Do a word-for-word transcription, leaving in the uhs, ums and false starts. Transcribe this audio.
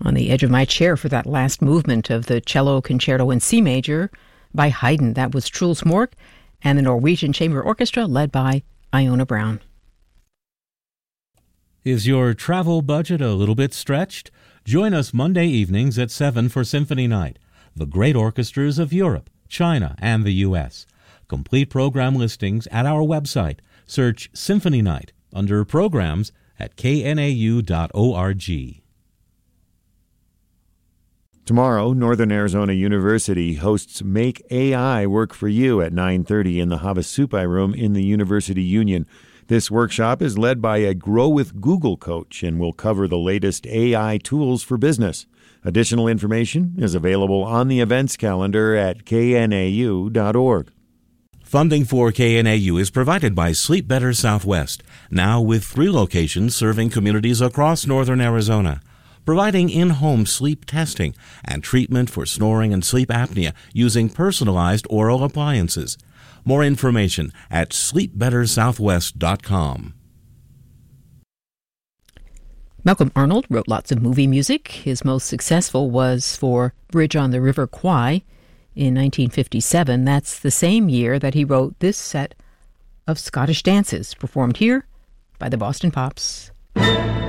on the edge of my chair for that last movement of the cello concerto in C major by Haydn. That was Truls Mork and the Norwegian Chamber Orchestra led by Iona Brown. Is your travel budget a little bit stretched? Join us Monday evenings at seven for Symphony Night, the great orchestras of Europe, China, and the U S Complete program listings at our website. Search Symphony Night under Programs at k n a u dot org. Tomorrow, Northern Arizona University hosts Make A I Work for You at nine thirty in the Havasupai Room in the University Union. This workshop is led by a Grow with Google coach and will cover the latest A I tools for business. Additional information is available on the events calendar at k n a u dot org. Funding for K N A U is provided by Sleep Better Southwest, now with three locations serving communities across northern Arizona, providing in-home sleep testing and treatment for snoring and sleep apnea using personalized oral appliances. More information at sleep better southwest dot com. Malcolm Arnold wrote lots of movie music. His most successful was for Bridge on the River Kwai in nineteen fifty-seven. That's the same year that he wrote this set of Scottish dances, performed here by the Boston Pops.